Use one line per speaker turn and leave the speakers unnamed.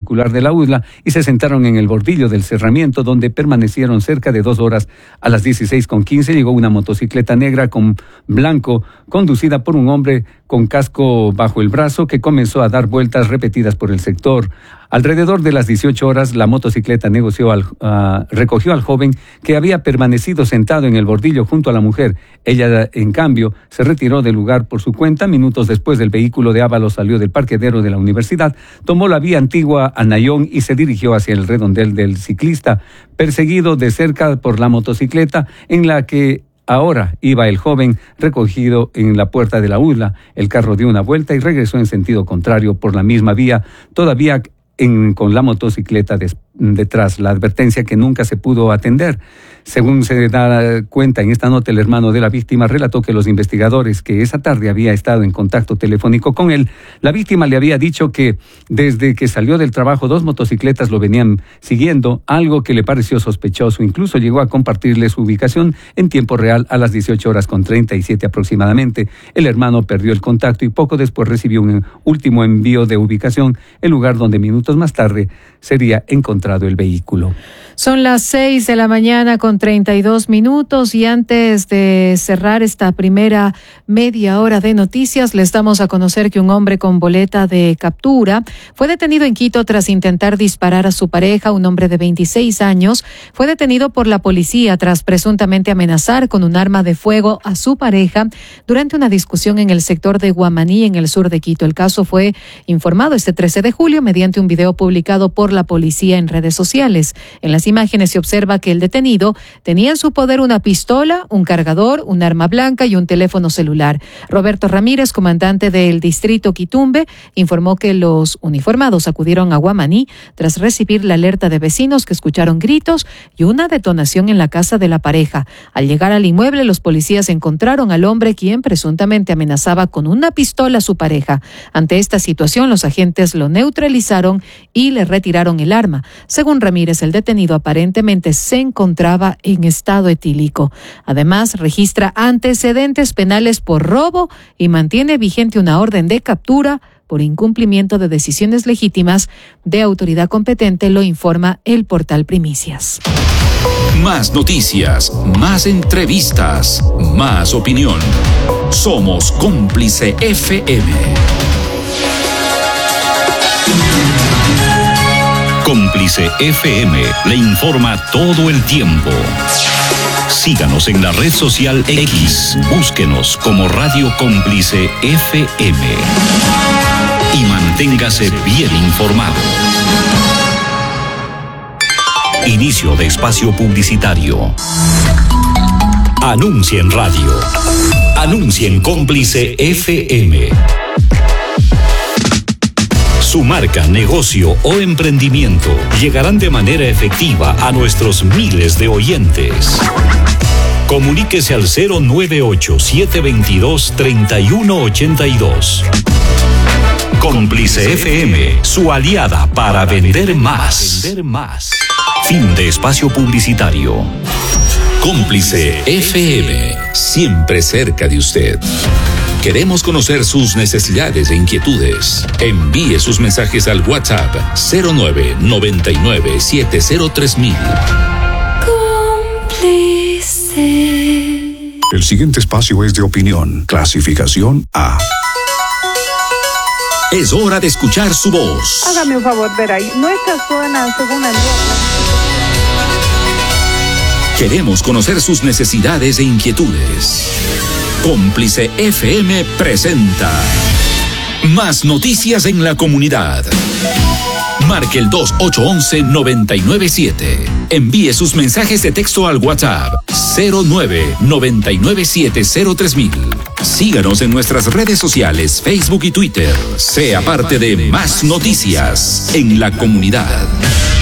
vehicular de la UDLA y se sentaron en el bordillo del cerramiento, donde permanecieron cerca de 2 horas. A las 16:15 llegó una motocicleta negra con blanco, conducida por un hombre con casco bajo el brazo, que comenzó a dar vueltas repetidas por el sector. Alrededor de las 18 horas, la motocicleta recogió al joven, que había permanecido sentado en el bordillo junto a la mujer. Ella, en cambio, se retiró del lugar por su cuenta. Minutos después, el vehículo de Ábalos salió del parqueadero de la universidad, tomó la vía antigua a Nayón y se dirigió hacia el redondel del ciclista, perseguido de cerca por la motocicleta en la que ahora iba el joven, recogido en la puerta de la UDLA. El carro dio una vuelta y regresó en sentido contrario por la misma vía, todavía con la motocicleta detrás. La advertencia que nunca se pudo atender. Según se da cuenta en esta nota, el hermano de la víctima relató que los investigadores, que esa tarde había estado en contacto telefónico con él, la víctima le había dicho que desde que salió del trabajo 2 motocicletas lo venían siguiendo, algo que le pareció sospechoso. Incluso llegó a compartirle su ubicación en tiempo real a las 18:37 aproximadamente. El hermano perdió el contacto y poco después recibió un último envío de ubicación, el lugar donde minutos más tarde sería encontrado el vehículo.
Son las 6:32 y antes de cerrar esta primera media hora de noticias, les damos a conocer que un hombre con boleta de captura fue detenido en Quito tras intentar disparar a su pareja. Un hombre de 26 años fue detenido por la policía tras presuntamente amenazar con un arma de fuego a su pareja durante una discusión en el sector de Guamaní, en el sur de Quito. El caso fue informado este 13 de julio mediante un video publicado por la policía en redes sociales. En las imágenes se observa que el detenido tenía en su poder una pistola, un cargador, un arma blanca y un teléfono celular. Roberto Ramírez, comandante del distrito Quitumbe, informó que los uniformados acudieron a Guamaní tras recibir la alerta de vecinos que escucharon gritos y una detonación en la casa de la pareja. Al llegar al inmueble, los policías encontraron al hombre, quien presuntamente amenazaba con una pistola a su pareja. Ante esta situación, los agentes lo neutralizaron y le retiraron el arma. Según Ramírez, el detenido aparentemente se encontraba en estado etílico. Además, registra antecedentes penales por robo y mantiene vigente una orden de captura por incumplimiento de decisiones legítimas de autoridad competente, lo informa el portal Primicias.
Más noticias, más entrevistas, más opinión. Somos Cómplice FM. Cómplice FM le informa todo el tiempo. Síganos en la red social X, búsquenos como Radio Cómplice FM y manténgase bien informado. Inicio de espacio publicitario. Anuncia en radio. Anuncia en Cómplice FM. Su marca, negocio o emprendimiento llegarán de manera efectiva a nuestros miles de oyentes. Comuníquese al 098-722-3182. Cómplice FM, su aliada para vender más. Fin de espacio publicitario. Cómplice FM, siempre cerca de usted. Queremos conocer sus necesidades e inquietudes. Envíe sus mensajes al WhatsApp 0999-703000.
Cómplice. El siguiente espacio es de opinión. Clasificación A.
Es hora de escuchar su voz.
Hágame un favor, ver ahí. Nuestra zona, según el...
Queremos conocer sus necesidades e inquietudes. Cómplice FM presenta Más noticias en la comunidad. Marque el 2811-997. Envíe sus mensajes de texto al WhatsApp 0999703000. Síganos en nuestras redes sociales, Facebook y Twitter. Sea parte de Más Noticias en la comunidad.